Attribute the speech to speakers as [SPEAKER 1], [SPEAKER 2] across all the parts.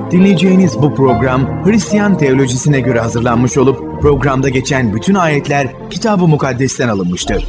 [SPEAKER 1] Dinleyeceğiniz bu program Hristiyan teolojisine göre hazırlanmış olup programda geçen bütün ayetler Kitab-ı Mukaddes'ten alınmıştır.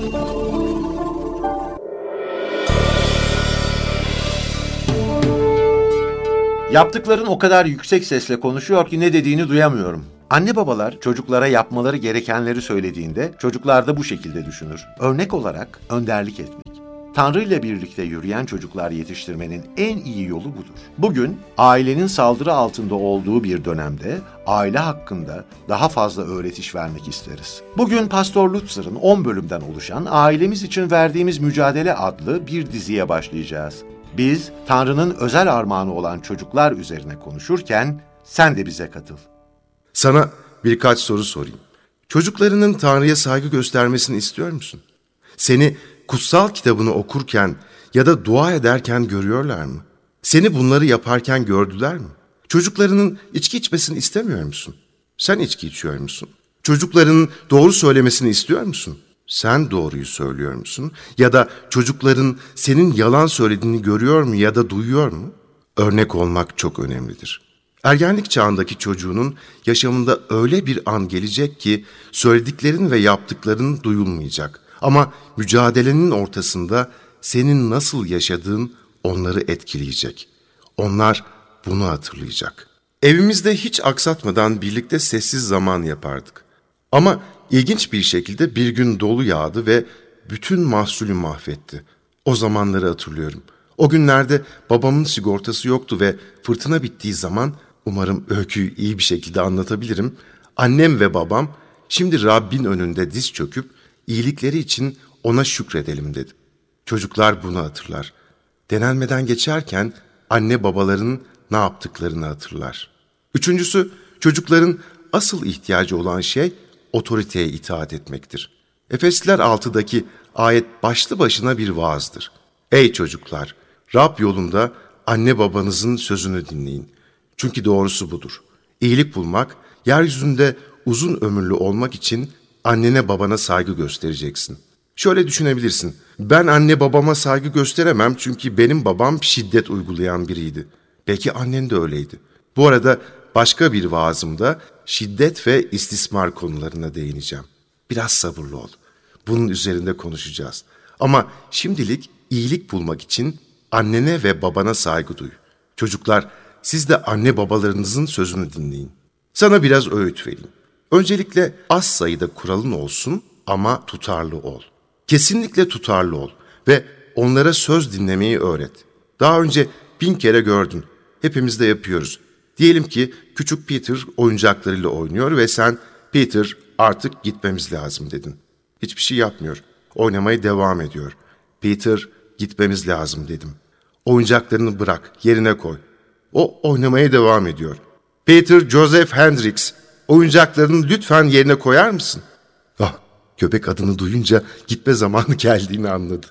[SPEAKER 2] Yaptıkların o kadar yüksek sesle konuşuyor ki ne dediğini duyamıyorum. Anne babalar çocuklara yapmaları gerekenleri söylediğinde çocuklar da bu şekilde düşünür. Örnek olarak önderlik etmek. Tanrı ile birlikte yürüyen çocuklar yetiştirmenin en iyi yolu budur. Bugün ailenin saldırı altında olduğu bir dönemde aile hakkında daha fazla öğretiş vermek isteriz. Bugün Pastor Lutzer'ın 10 bölümden oluşan Ailemiz için Verdiğimiz Mücadele adlı bir diziye başlayacağız. Biz Tanrı'nın özel armağanı olan çocuklar üzerine konuşurken sen de bize katıl.
[SPEAKER 3] Sana birkaç soru sorayım. Çocuklarının Tanrı'ya saygı göstermesini istiyor musun? Seni kutsal kitabını okurken ya da dua ederken görüyorlar mı? Seni bunları yaparken gördüler mi? Çocuklarının içki içmesini istemiyor musun? Sen içki içiyor musun? Çocuklarının doğru söylemesini istiyor musun? Sen doğruyu söylüyor musun? Ya da çocukların senin yalan söylediğini görüyor mu ya da duyuyor mu? Örnek olmak çok önemlidir. Ergenlik çağındaki çocuğunun yaşamında öyle bir an gelecek ki söylediklerin ve yaptıkların duyulmayacak. Ama mücadelenin ortasında senin nasıl yaşadığın onları etkileyecek. Onlar bunu hatırlayacak. Evimizde hiç aksatmadan birlikte sessiz zaman yapardık. Ama ilginç bir şekilde bir gün dolu yağdı ve bütün mahsulü mahvetti. O zamanları hatırlıyorum. O günlerde babamın sigortası yoktu ve fırtına bittiği zaman, umarım öyküyü iyi bir şekilde anlatabilirim, annem ve babam şimdi Rabbin önünde diz çöküp iyilikleri için ona şükredelim dedi. Çocuklar bunu hatırlar. Denenmeden geçerken anne babaların ne yaptıklarını hatırlar. Üçüncüsü, çocukların asıl ihtiyacı olan şey otoriteye itaat etmektir. Efesliler 6'daki ayet başlı başına bir vaazdır. Ey çocuklar, Rab yolunda anne babanızın sözünü dinleyin. Çünkü doğrusu budur. İyilik bulmak, yeryüzünde uzun ömürlü olmak için annene babana saygı göstereceksin. Şöyle düşünebilirsin. Ben anne babama saygı gösteremem çünkü benim babam şiddet uygulayan biriydi. Belki annen de öyleydi. Bu arada başka bir vaazımda şiddet ve istismar konularına değineceğim. Biraz sabırlı ol. Bunun üzerinde konuşacağız. Ama şimdilik iyilik bulmak için annene ve babana saygı duy. Çocuklar, siz de anne babalarınızın sözünü dinleyin. Sana biraz öğüt vereyim. Öncelikle az sayıda kuralın olsun ama tutarlı ol. Kesinlikle tutarlı ol ve onlara söz dinlemeyi öğret. Daha önce 1000 kere gördün. Hepimiz de yapıyoruz. Diyelim ki küçük Peter oyuncaklarıyla oynuyor ve sen Peter artık gitmemiz lazım dedin. Hiçbir şey yapmıyor. Oynamaya devam ediyor. Peter gitmemiz lazım dedim. Oyuncaklarını bırak, yerine koy. O oynamaya devam ediyor. Peter Joseph Hendricks, oyuncaklarını lütfen yerine koyar mısın? Köpek adını duyunca gitme zamanı geldiğini anladı.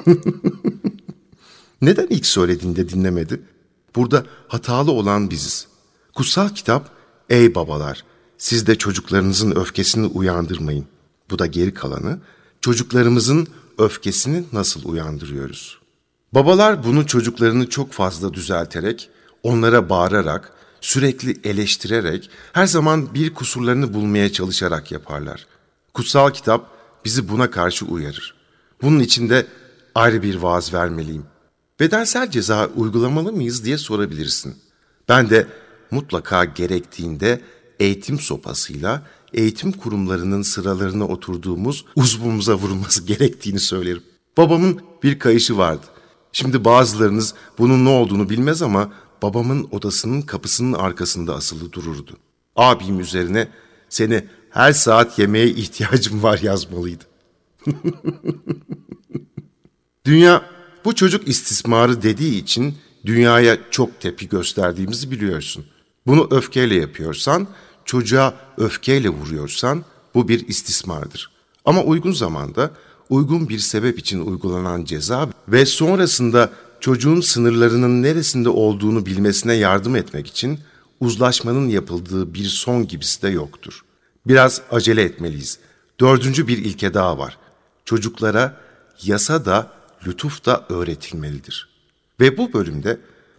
[SPEAKER 3] Neden ilk söylediğinde dinlemedi? Burada hatalı olan biziz. Kutsal kitap, ey babalar, siz de çocuklarınızın öfkesini uyandırmayın. Bu da geri kalanı, çocuklarımızın öfkesini nasıl uyandırıyoruz? Babalar bunu çocuklarını çok fazla düzelterek, onlara bağırarak, sürekli eleştirerek, her zaman bir kusurlarını bulmaya çalışarak yaparlar. Kutsal kitap bizi buna karşı uyarır. Bunun için de ayrı bir vaaz vermeliyim. Bedensel ceza uygulamalı mıyız diye sorabilirsin. Ben de mutlaka gerektiğinde eğitim sopasıyla eğitim kurumlarının sıralarına oturduğumuz uzvumuza vurulması gerektiğini söylerim. Babamın bir kayışı vardı. Şimdi bazılarınız bunun ne olduğunu bilmez ama babamın odasının kapısının arkasında asılı dururdu. Abim üzerine seni her saat yemeğe ihtiyacım var yazmalıydı. Dünya bu çocuk istismarı dediği için dünyaya çok tepki gösterdiğimizi biliyorsun. Bunu öfkeyle yapıyorsan, çocuğa öfkeyle vuruyorsan bu bir istismardır. Ama uygun zamanda, uygun bir sebep için uygulanan ceza ve sonrasında çocuğun sınırlarının neresinde olduğunu bilmesine yardım etmek için uzlaşmanın yapıldığı bir son gibisi de yoktur. Biraz acele etmeliyiz. 4. bir ilke daha var. Çocuklara yasa da lütuf da öğretilmelidir. Ve bu bölümde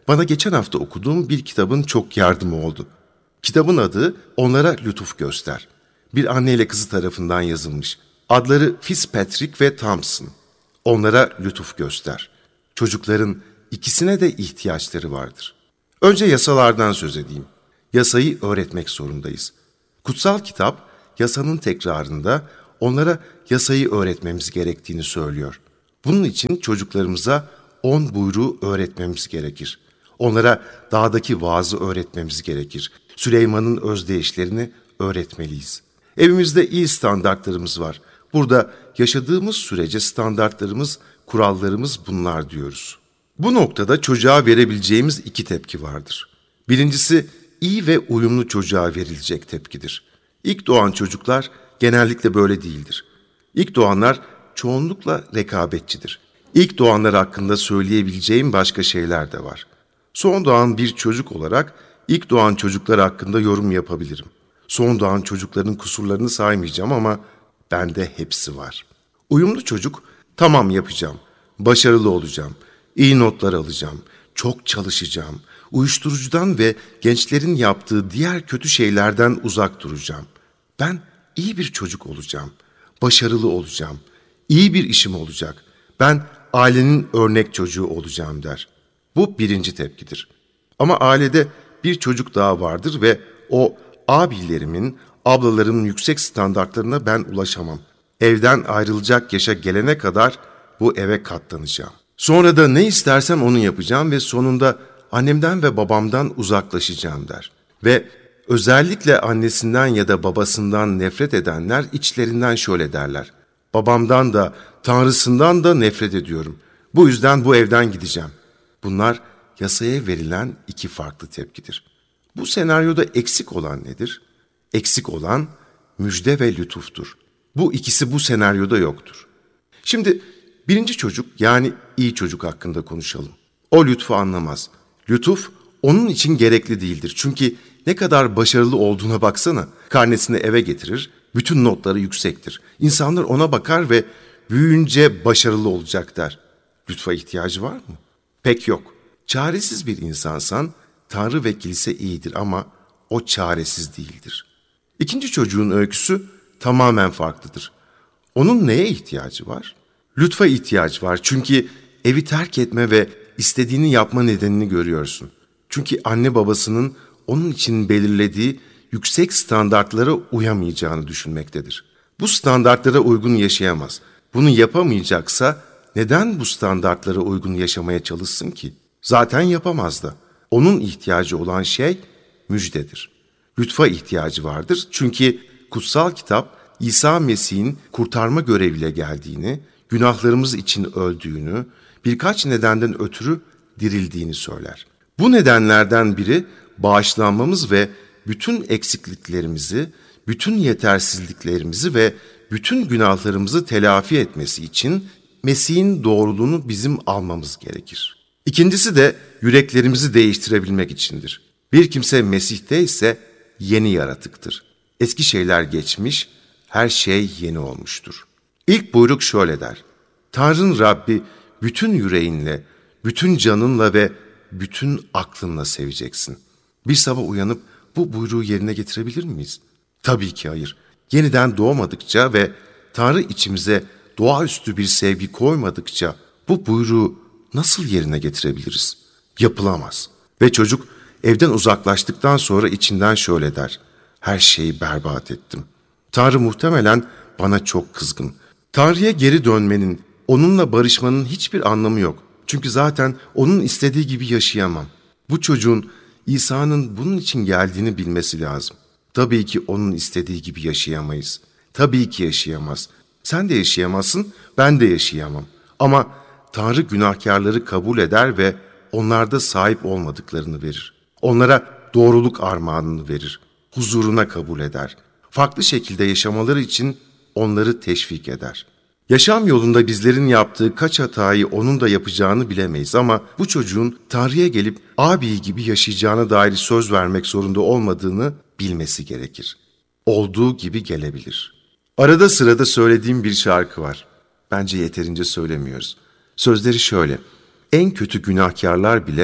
[SPEAKER 3] bana geçen hafta okuduğum bir kitabın çok yardımı oldu. Kitabın adı Onlara Lütuf Göster. Bir anneyle kızı tarafından yazılmış. Adları Fitzpatrick ve Thompson. Onlara lütuf göster. Çocukların ikisine de ihtiyaçları vardır. Önce yasalardan söz edeyim. Yasayı öğretmek zorundayız. Kutsal kitap, yasanın tekrarında onlara yasayı öğretmemiz gerektiğini söylüyor. Bunun için çocuklarımıza 10 buyruğu öğretmemiz gerekir. Onlara dağdaki vaazı öğretmemiz gerekir. Süleyman'ın özdeyişlerini öğretmeliyiz. Evimizde iyi standartlarımız var. Burada yaşadığımız sürece standartlarımız, kurallarımız bunlar diyoruz. Bu noktada çocuğa verebileceğimiz 2 tepki vardır. Birincisi, iyi ve uyumlu çocuğa verilecek tepkidir. İlk doğan çocuklar genellikle böyle değildir. İlk doğanlar çoğunlukla rekabetçidir. İlk doğanlar hakkında söyleyebileceğim başka şeyler de var. Son doğan bir çocuk olarak ilk doğan çocuklar hakkında yorum yapabilirim. Son doğan çocukların kusurlarını saymayacağım ama bende hepsi var. Uyumlu çocuk, tamam yapacağım, başarılı olacağım, iyi notlar alacağım, çok çalışacağım, uyuşturucudan ve gençlerin yaptığı diğer kötü şeylerden uzak duracağım. Ben iyi bir çocuk olacağım, başarılı olacağım, iyi bir işim olacak. Ben ailenin örnek çocuğu olacağım der. Bu birinci tepkidir. Ama ailede bir çocuk daha vardır ve o abilerimin, ablalarımın yüksek standartlarına ben ulaşamam. Evden ayrılacak yaşa gelene kadar bu eve katlanacağım. Sonra da ne istersem onu yapacağım ve sonunda annemden ve babamdan uzaklaşacağım der. Ve özellikle annesinden ya da babasından nefret edenler içlerinden şöyle derler. Babamdan da Tanrısından da nefret ediyorum. Bu yüzden bu evden gideceğim. Bunlar yasaya verilen 2 farklı tepkidir. Bu senaryoda eksik olan nedir? Eksik olan müjde ve lütuftur. Bu ikisi bu senaryoda yoktur. Şimdi birinci çocuk yani iyi çocuk hakkında konuşalım. O lütfu anlamaz. Lütuf onun için gerekli değildir. Çünkü ne kadar başarılı olduğuna baksana. Karnesini eve getirir, bütün notları yüksektir. İnsanlar ona bakar ve büyüyünce başarılı olacak der. Lütfa ihtiyacı var mı? Pek yok. Çaresiz bir insansan Tanrı ve kilise iyidir ama o çaresiz değildir. İkinci çocuğun öyküsü tamamen farklıdır. Onun neye ihtiyacı var? Lütfa ihtiyacı var çünkü evi terk etme ve istediğini yapma nedenini görüyorsun. Çünkü anne babasının onun için belirlediği yüksek standartlara uyamayacağını düşünmektedir. Bu standartlara uygun yaşayamaz. Bunu yapamayacaksa neden bu standartlara uygun yaşamaya çalışsın ki? Zaten yapamaz da. Onun ihtiyacı olan şey müjdedir. Lütfa ihtiyacı vardır çünkü kutsal kitap İsa Mesih'in kurtarma göreviyle geldiğini, günahlarımız için öldüğünü, birkaç nedenden ötürü dirildiğini söyler. Bu nedenlerden biri bağışlanmamız ve bütün eksikliklerimizi, bütün yetersizliklerimizi ve bütün günahlarımızı telafi etmesi için Mesih'in doğruluğunu bizim almamız gerekir. İkincisi de yüreklerimizi değiştirebilmek içindir. Bir kimse Mesih'te ise yeni yaratıktır. Eski şeyler geçmiş, her şey yeni olmuştur. İlk buyruk şöyle der. Tanrı'nın Rabbi bütün yüreğinle, bütün canınla ve bütün aklınla seveceksin. Bir sabah uyanıp bu buyruğu yerine getirebilir miyiz? Tabii ki hayır. Yeniden doğmadıkça ve Tanrı içimize doğaüstü bir sevgi koymadıkça bu buyruğu nasıl yerine getirebiliriz? Yapılamaz. Ve çocuk evden uzaklaştıktan sonra içinden şöyle der. Her şeyi berbat ettim. Tanrı muhtemelen bana çok kızgın. Tanrı'ya geri dönmenin, onunla barışmanın hiçbir anlamı yok. Çünkü zaten onun istediği gibi yaşayamam. Bu çocuğun İsa'nın bunun için geldiğini bilmesi lazım. Tabii ki onun istediği gibi yaşayamayız. Tabii ki yaşayamaz. Sen de yaşayamazsın, ben de yaşayamam. Ama Tanrı günahkarları kabul eder ve onlarda sahip olmadıklarını verir. Onlara doğruluk armağanını verir. Huzuruna kabul eder. Farklı şekilde yaşamaları için onları teşvik eder. Yaşam yolunda bizlerin yaptığı kaç hatayı onun da yapacağını bilemeyiz ama bu çocuğun Tanrı'ya gelip abi gibi yaşayacağına dair söz vermek zorunda olmadığını bilmesi gerekir. Olduğu gibi gelebilir. Arada sırada söylediğim bir şarkı var. Bence yeterince söylemiyoruz. Sözleri şöyle. En kötü günahkarlar bile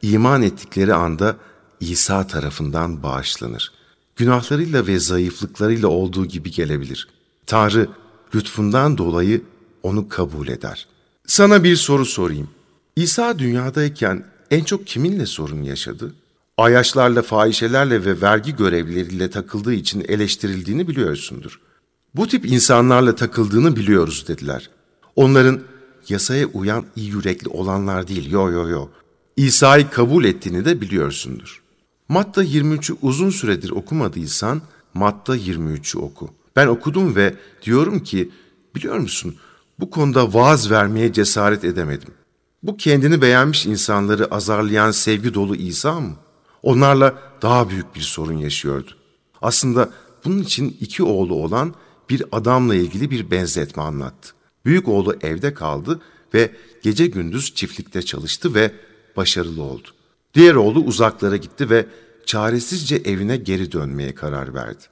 [SPEAKER 3] iman ettikleri anda İsa tarafından bağışlanır. Günahlarıyla ve zayıflıklarıyla olduğu gibi gelebilir. Tanrı lütfundan dolayı onu kabul eder. Sana bir soru sorayım. İsa dünyadayken en çok kiminle sorun yaşadı? Ayyaşlarla, fahişelerle ve vergi görevlileriyle takıldığı için eleştirildiğini biliyorsundur. Bu tip insanlarla takıldığını biliyoruz dediler. Onların yasaya uyan iyi yürekli olanlar değil, yo. İsa'yı kabul ettiğini de biliyorsundur. Matta 23'ü uzun süredir okumadıysan Matta 23'ü oku. Ben okudum ve diyorum ki, biliyor musun, bu konuda vaaz vermeye cesaret edemedim. Bu kendini beğenmiş insanları azarlayan sevgi dolu İsa mı? Onlarla daha büyük bir sorun yaşıyordu. Aslında bunun için 2 oğlu olan bir adamla ilgili bir benzetme anlattı. Büyük oğlu evde kaldı ve gece gündüz çiftlikte çalıştı ve başarılı oldu. Diğer oğlu uzaklara gitti ve çaresizce evine geri dönmeye karar verdi.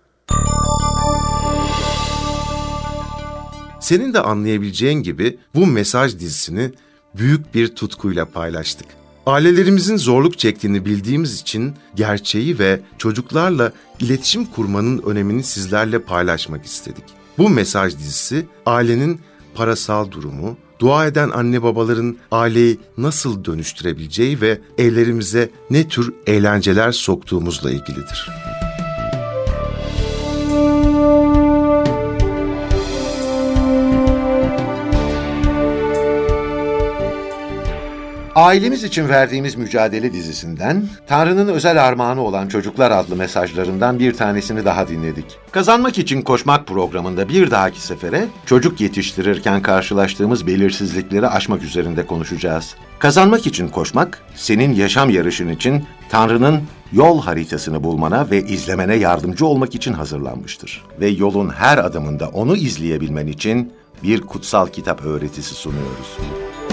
[SPEAKER 3] Senin de anlayabileceğin gibi bu mesaj dizisini büyük bir tutkuyla paylaştık. Ailelerimizin zorluk çektiğini bildiğimiz için gerçeği ve çocuklarla iletişim kurmanın önemini sizlerle paylaşmak istedik. Bu mesaj dizisi ailenin parasal durumu, dua eden anne babaların aileyi nasıl dönüştürebileceği ve evlerimize ne tür eğlenceler soktuğumuzla ilgilidir.
[SPEAKER 2] Ailemiz için verdiğimiz mücadele dizisinden Tanrı'nın özel armağanı olan Çocuklar adlı mesajlarından bir tanesini daha dinledik. Kazanmak için Koşmak programında bir dahaki sefere çocuk yetiştirirken karşılaştığımız belirsizlikleri aşmak üzerinde konuşacağız. Kazanmak için koşmak, senin yaşam yarışın için Tanrı'nın yol haritasını bulmana ve izlemene yardımcı olmak için hazırlanmıştır. Ve yolun her adımında onu izleyebilmen için bir kutsal kitap öğretisi sunuyoruz.